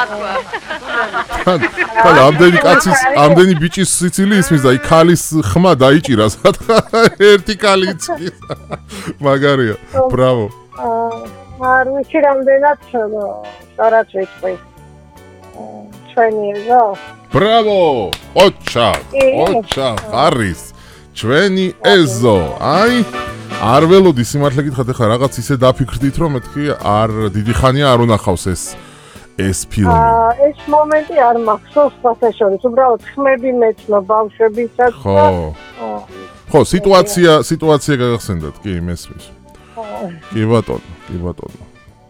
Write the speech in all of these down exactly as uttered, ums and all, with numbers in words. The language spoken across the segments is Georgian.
თან ამდენი კაცის, ამდენი ბიჭის სიცილი ისმის და იქ ქალის ხმა დაიჭირა სათხა ერთი ქალი იცის. მაგარია. ბრავო. არ ვიცი რამდენად სწორად ვიტყვი. ჩვენი ეზო. ბრავო! ოჩა, ოჩა, არის. ჩვენი ეზო. აი არ ველოდი სიმართლე გითხრათ ახლა რაღაც ისე დაფიქრდით რომ მეთქი არ დიდი ხანია არ უნახავს ეს ეს ფილმი. აა ეს მომენტი არ მახსოვს ფასაშორის. უბრალოდ ხმები მეცნო ბავშვებისაც. ხო. ხო, სიტუაცია სიტუაცია გაგახსენდათ, კი, მესმის. კი ბატონო, კი ბატონო.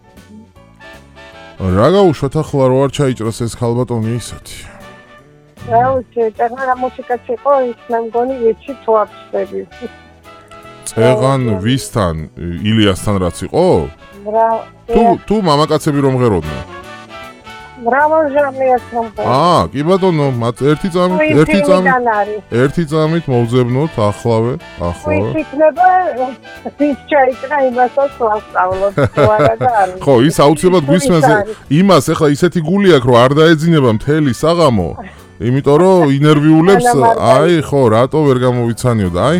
რა გაუშვათ ახლა რო არ ჩაიჭრას ეს ქალბატონი ისეთი. რა ვიცი, წერა მუსიკაც იყო, ის მე მგონი ვიცი თუ აფსები. წეღან ვისთან ილიასთან რაც იყო? რა. თუ თუ მამაკაცები რომ ღეროდნენ. მრავალჟამიას მომყვა. აა, კი ბატონო, მათ ერთი წამით, ერთი წამით. ერთი წამით მოვძებნოთ ახლავე, ახლავე. ვიქნება ის ჩაიჭრა იმასაც ვასწავლოთ, ვარა და არ. ხო, ის აუცილებლად გვისმენს იმას, ეხლა ისეთი გული აქვს, რომ არ დაეძინება მთელი საღამო, იმიტომ რომ ინერვიულებს, აი, ხო, რატო ვერ გამოვიცანიოდ, აი.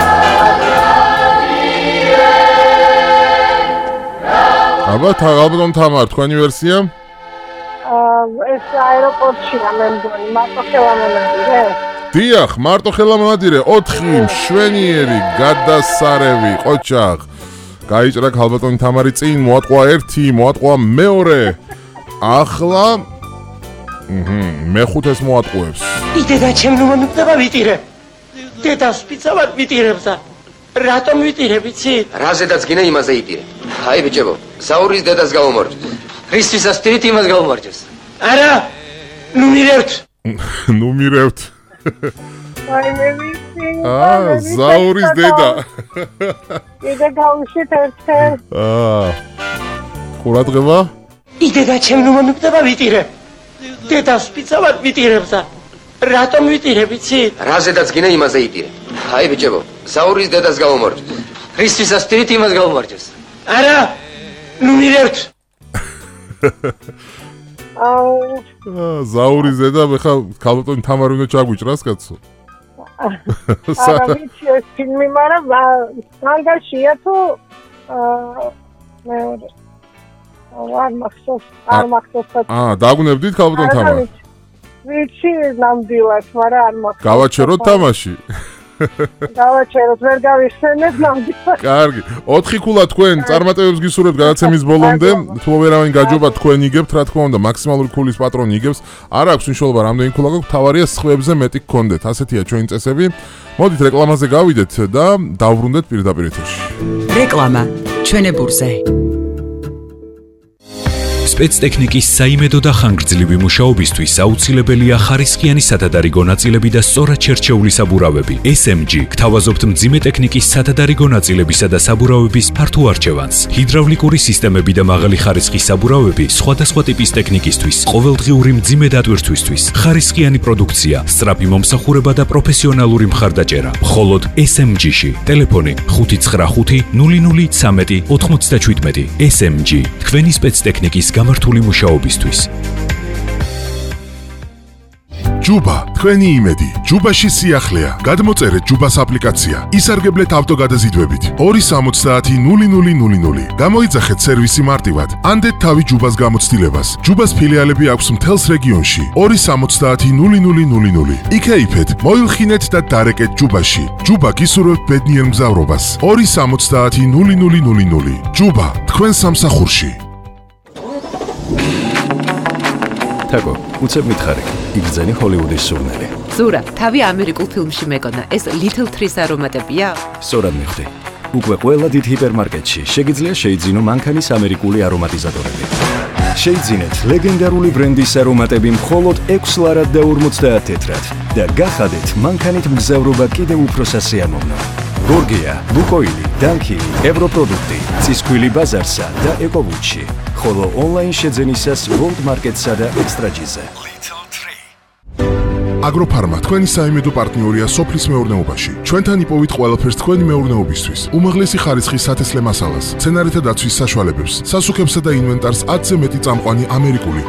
აბა, ალბათ თამარ, თქვენი ვერსია? ეს აეროპორტშია მე მგონი, მარტო ხელა მონადირე. დიახ, მარტო ხელა მონადირე, ოთხი მშვენიერი გადასარევი, ყოჩაღ. გაიჭრა ქალბატონი თამარი წინ, მოატყვა ერთი, მოატყვა მეორე. ახლა აჰა, მეხუთეს მოატყუებს. იდედა ჩემ ნუ მომიწება ვიტირე. დედას პიცავად ვიტირებს და რატომ ვიტირებ, იცი? რაზედაც გინე იმაზე იტირე. აი ბიჭებო, საურის დედას გავუმორჩეთ. რისთვის ასტირით იმას გავუმორჩეს. არა, ნუ მირევთ. ნუ მირევთ. აი მე ვიცი. აა, საურის დედა. დედა გავუშვით ერთხელ. აა. ყურადღება? იდედა ჩემ ნუ მომიწება ვიტირე. დედას პიცავად ვიტირებს და რატომ ვიტირებ, იცი? რაზედაც გინე იმაზე იტირე. აი ბიჭებო, საურის დედას გავუმორჩეთ. რისთვის ასტირით იმას გავუმორჩეს. არა, ნუ მირევთ. აა ზაურის დედა ხა ქალბატონი თამარი უნდა ჩაგვიჭრას კაცო. არა ვიცი ეს ფილმი, მაგრამ სანგაშია თუ აა მეორე. არ მახსოვს, არ მახსოვს. აა, დაგუნებდით ქალბატონი თამარი? ვიცი ნამდვილად, მაგრამ არ მახსოვს. გავაჩეროთ თამაში. გავაჩეროთ, ვერ გავიხსენებ ნამდვილად. კარგი. ოთხი ქულა თქვენ წარმატებებს გისურვებთ გადაცემის ბოლომდე. თუ ვერავინ გაჯობა თქვენ იგებთ, რა თქმა უნდა, მაქსიმალური ქულის პატრონი იგებს. არ აქვს მნიშვნელობა რამდენი ქულა გაქვთ, თავარია სხვებზე მეტი გქონდეთ. ასეთია ჩვენი წესები. მოდით რეკლამაზე გავიდეთ და დავბრუნდეთ პირდაპირ ეთერში. რეკლამა ჩვენებურზე. სპეცტექნიკის საიმედო და ხანგრძლივი მუშაობისთვის აუცილებელია ხარისხიანი სათადარიგო ნაწილები და სწორად შერჩეული საბურავები. ეს ემ ჯი გთავაზობთ მძიმე ტექნიკის სათადარიგო ნაწილებისა და საბურავების ფართო არჩევანს. ჰიდრავლიკური სისტემები და მაღალი ხარისხის საბურავები სხვადასხვა ტიპის ტექნიკისთვის, ყოველდღიური მძიმე დატვირთვისთვის. ხარისხიანი პროდუქცია, სწრაფი მომსახურება და პროფესიონალური მხარდაჭერა. მხოლოდ ეს ემ ჯი-ში. ტელეფონი ხუთი ცხრა ხუთი ნული ნული ცამეტი ოთხმოცდაჩვიდმეტი. ეს ემ ჯი თქვენი სპეცტექნიკის გამართული მუშაობისთვის. ჯუბა, თქვენი იმედი. ჯუბაში სიახლეა. გადმოწერეთ ჯუბას აპლიკაცია. ისარგებლეთ ავტოგადაზიდვებით. ორი სამოცდაათი ნული ნული ნული ნული. გამოიძახეთ სერვისი მარტივად. ანდეთ თავი ჯუბას გამოცდილებას. ჯუბას ფილიალები აქვს მთელს რეგიონში. ორი სამოცდაათი ნული ნული ნული ნული. იქეიფეთ, მოილხინეთ და დარეკეთ ჯუბაში. ჯუბა გისურვებთ ბედნიერ მგზავრობას. ორი სამოცდაათი ნული ნული ნული ნული. ჯუბა, თქვენ სამსახურში. თაკო, უცებ მითხარი, იგრძენი ჰოლივუდის სურნელი. ზურა, თავი ამერიკულ ფილმში მეკონა, ეს Little Trees არომატებია? სწორად მიხვდი. უკვე ყველა დიდ ჰიპერმარკეტში შეგიძლია შეიძინო მანქანის ამერიკული არომატიზატორები. შეიძინეთ ლეგენდარული ბრენდის არომატები მხოლოდ ექვს ლარად და ორმოცდაათ თეთრად და გახადეთ მანქანით მგზავრობა კიდევ უფრო სასიამოვნო. გორგია, ლუკოილი, დანკილი, ევროპროდუქტი, ცისქვილი ბაზარსა და ეკოვუჩი. ხოლო ონლაინ შეძენისას World Market-სა და ექსტრაჯიზე. აგროფარმა თქვენი საიმედო პარტნიორია სოფლის მეურნეობაში. ჩვენთან იპოვით ყველაფერს თქვენი მეურნეობისთვის. უმაღლესი ხარისხის სათესლე მასალას, მცენარეთა დაცვის საშუალებებს, სასუქებსა და ინვენტარს ათზე მეტი წამყვანი ამერიკული